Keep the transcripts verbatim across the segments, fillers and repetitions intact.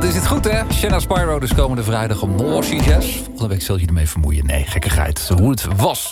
is het goed, hè? Shanna Spyro dus komende vrijdag om Noorse Jazz. Volgende week zul je ermee vermoeien. Nee, gekkigheid. Hoe het was.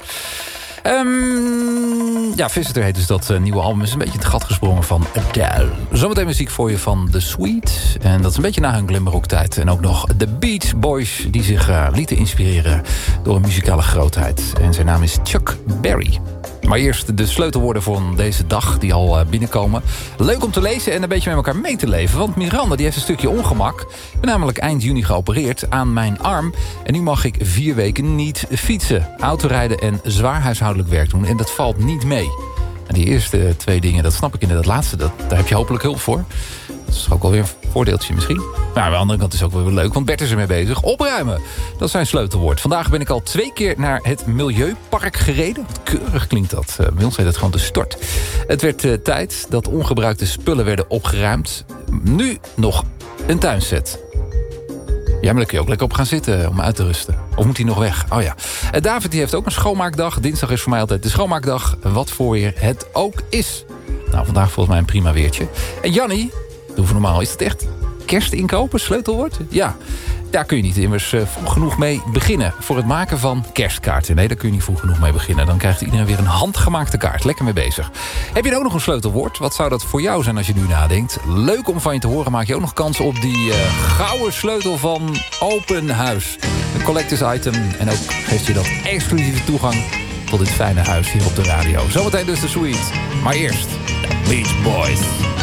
Um, ja, Visitor heet dus dat uh, nieuwe album. Is een beetje in het gat gesprongen van Adele. Zometeen muziek voor je van The Sweet. En dat is een beetje na hun glimmerrock tijd. En ook nog The Beach Boys die zich uh, lieten inspireren door een muzikale grootheid. En zijn naam is Chuck Berry. Maar eerst de sleutelwoorden van deze dag die al uh, binnenkomen. Leuk om te lezen en een beetje met elkaar mee te leven. Want Miranda die heeft een stukje ongemak. Ik ben namelijk eind juni geopereerd aan mijn arm. En nu mag ik vier weken niet fietsen, autorijden en zwaar huishoudelijk werk doen. En dat valt niet mee. En die eerste twee dingen, dat snap ik inderdaad. Dat laatste, dat, daar heb je hopelijk hulp voor. Dat is ook wel weer een voordeeltje misschien. Maar aan de andere kant is het ook wel weer leuk, want Bert is ermee bezig. Opruimen, dat is zijn sleutelwoord. Vandaag ben ik al twee keer naar het Milieupark gereden. Wat keurig klinkt dat. Uh, bij ons heet dat gewoon de stort. Het werd uh, tijd dat ongebruikte spullen werden opgeruimd. Nu nog een tuinset. Ja, maar daar kun je ook lekker op gaan zitten om uit te rusten. Of moet hij nog weg? Oh ja. Uh, David die heeft ook een schoonmaakdag. Dinsdag is voor mij altijd de schoonmaakdag. Wat voor weer het ook is. Nou, vandaag volgens mij een prima weertje. En Jannie, doen we normaal. Is het echt kerst inkopen, sleutelwoord? Ja, daar kun je niet immers uh, vroeg genoeg mee beginnen. Voor het maken van kerstkaarten. Nee, daar kun je niet vroeg genoeg mee beginnen. Dan krijgt iedereen weer een handgemaakte kaart. Lekker mee bezig. Heb je ook nog een sleutelwoord? Wat zou dat voor jou zijn als je nu nadenkt? Leuk om van je te horen. Maak je ook nog kans op die uh, gouden sleutel van Open Huis. Een collectors item. En ook geeft je dat exclusieve toegang tot dit fijne huis hier op de radio. Zometeen dus de Sweet. Maar eerst de Beach Boys.